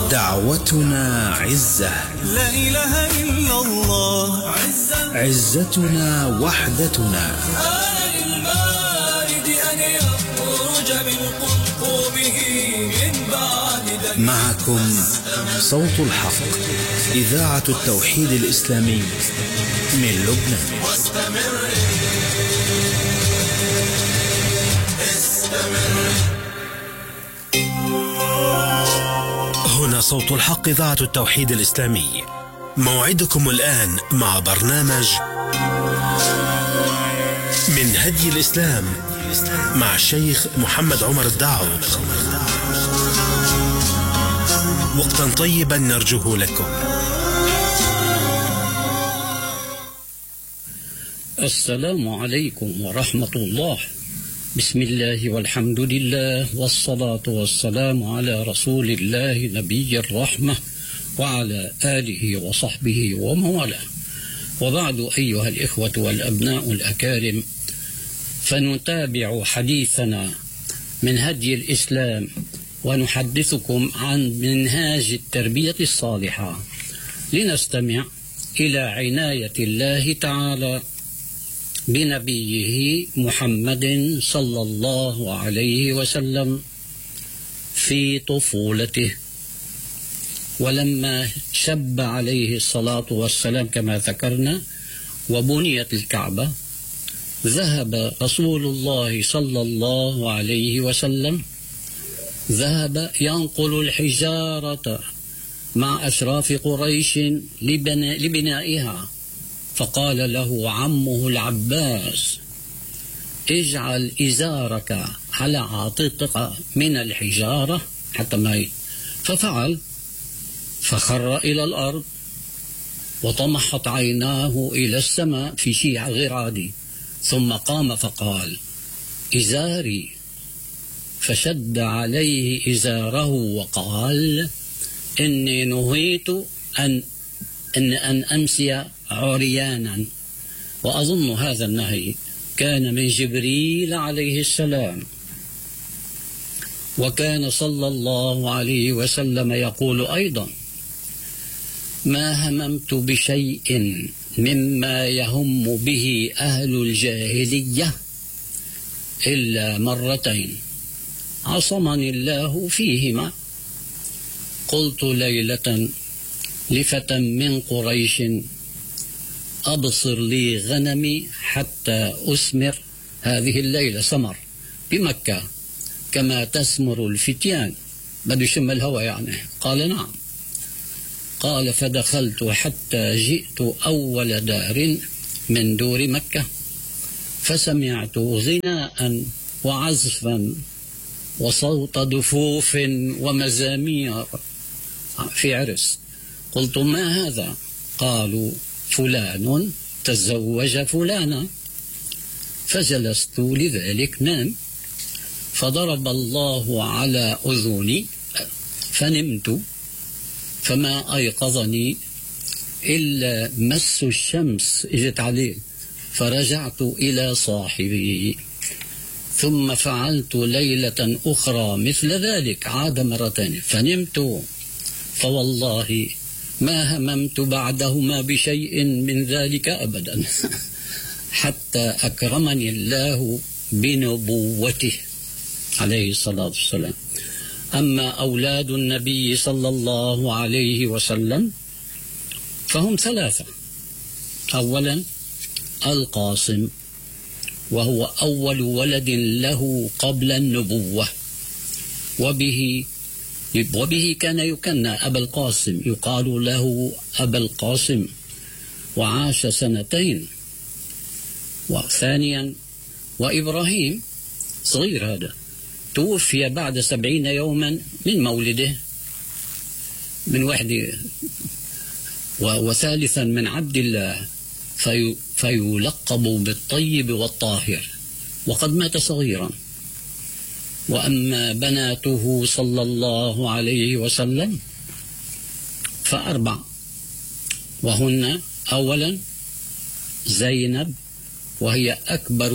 دعوتنا عزة، لا إله إلا الله عزتنا وحدتنا. للبارد أن يخرج من قلقومه من بعد معكم صوت الحق، إذاعة التوحيد الإسلامي من لبنان. هنا صوت الحق، إذاعة التوحيد الإسلامي. موعدكم الآن مع برنامج من هدي الإسلام مع الشيخ محمد عمر الدعوي. وقتا طيبا نرجوه لكم. السلام عليكم ورحمة الله. بسم الله والحمد لله والصلاة والسلام على رسول الله نبي الرحمة وعلى آله وصحبه وموالاه. وبعد، أيها الإخوة والأبناء الأكارم، فنتابع حديثنا من هدي الإسلام ونحدثكم عن منهاج التربية الصالحة، لنستمع إلى عناية الله تعالى بنبيه محمد صلى الله عليه وسلم في طفولته. ولما شب عليه الصلاة والسلام كما ذكرنا وبنيت الكعبة، ذهب رسول الله صلى الله عليه وسلم ذهب ينقل الحجارة مع أشراف قريش لبنائها، فقال له عمه العباس: اجعل إزارك على عاتقك من الحجارة حتى ما ففعل، فخر إلى الأرض وطمحت عيناه إلى السماء في شيء غير عادي، ثم قام فقال: إزاري، فشد عليه إزاره وقال: إني نهيت أن أمسي عريانا. وأظن هذا النهي كان من جبريل عليه السلام. وكان صلى الله عليه وسلم يقول أيضا: ما هممت بشيء مما يهم به أهل الجاهلية إلا مرتين عصمني الله فيهما. قلت ليلة لفتى من قريش: أبصر لي غنمي حتى أسمر هذه الليلة سمر بمكة كما تسمر الفتيان، بده يشم الهوى يعني. قال: نعم. قال: فدخلت حتى جئت أول دار من دور مكة، فسمعت غناء وعزفا وصوت دفوف ومزامير في عرس. قلت: ما هذا؟ قالوا: فلان تزوج فلانا. فجلست لذلك نام، فضرب الله على أذني فنمت، فما أيقظني إلا مس الشمس اجت عليه، فرجعت إلى صاحبي. ثم فعلت ليلة أخرى مثل ذلك، عاد مرتين فنمت، فوالله ما هممت بعدهما بشيء من ذلك أبدا حتى أكرمني الله بنبوته عليه الصلاة والسلام. أما أولاد النبي صلى الله عليه وسلم فهم ثلاثة. أولا القاسم، وهو أول ولد له قبل النبوة، وبه كان يكنى أبا القاسم، يقال له أبا القاسم، وعاش 2. وثانيا وإبراهيم صغير، هذا توفي بعد 70 يوما من مولده من وحده. وثالثا من عبد الله، فيلقب بالطيب والطاهر، وقد مات صغيرا. وأما بناته صلى الله عليه وسلم ف4، وهن: أولا زينب، وهي أكبر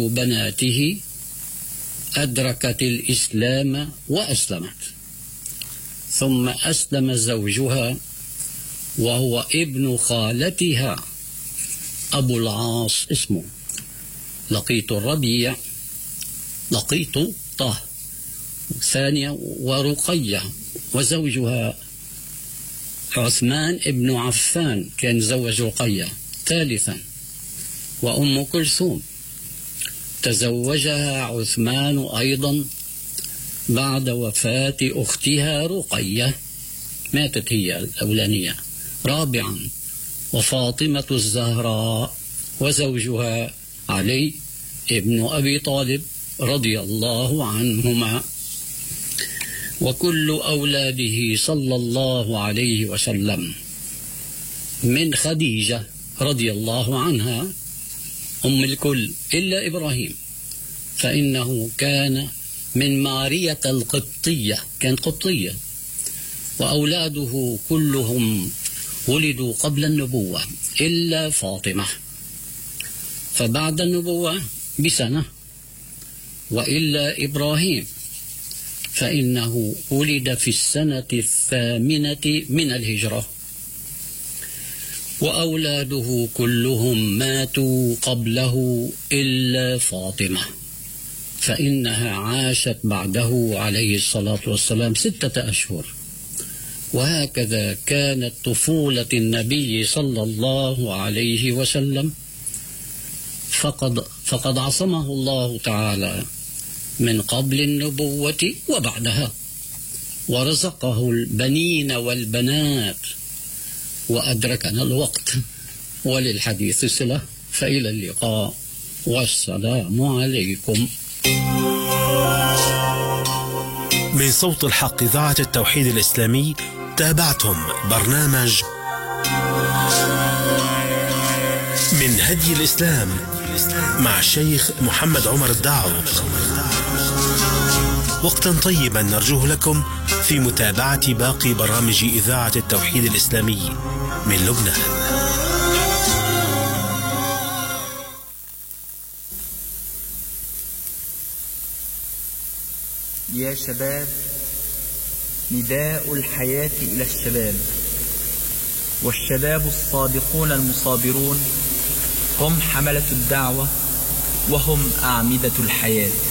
بناته، أدركت الإسلام وأسلمت. ثم أسلم زوجها وهو ابن خالتها أبو العاص اسمه. لقيط الربيع، لقيط طه ثانية، ورقية وزوجها عثمان ابن عفان كان زوج رقية ثالثا، وأم كلثوم تزوجها عثمان أيضا بعد وفاة أختها رقية، ماتت هي الأولانية. رابعا وفاطمة الزهراء وزوجها علي ابن أبي طالب رضي الله عنهما، وكل أولاده صلى الله عليه وسلم من خديجة رضي الله عنها أم الكل إلا إبراهيم، فإنه كان من مارية القبطية، كان قبطية، وأولاده كلهم ولدوا قبل النبوة إلا فاطمة، فبعد النبوة بسنة، وإلا إبراهيم فإنه ولد في السنة 8 من الهجرة، وأولاده كلهم ماتوا قبله إلا فاطمة، فإنها عاشت بعده عليه الصلاة والسلام 6 أشهر. وهكذا كانت طفولة النبي صلى الله عليه وسلم، فقد عصمه الله تعالى من قبل النبوة وبعدها، ورزقه البنين والبنات، وأدركنا الوقت وللحديث صلة، فإلى اللقاء والسلام عليكم. من صوت الحق إذاعة التوحيد الإسلامي تابعتم برنامج من هدي الإسلام مع الشيخ محمد عمر الدعوق. وقتا طيبا نرجوه لكم في متابعة باقي برامج إذاعة التوحيد الإسلامي من لبنان. يا شباب، نداء الحياة إلى الشباب، والشباب الصادقون المصابرون هم حملة الدعوة وهم أعمدة الحياة.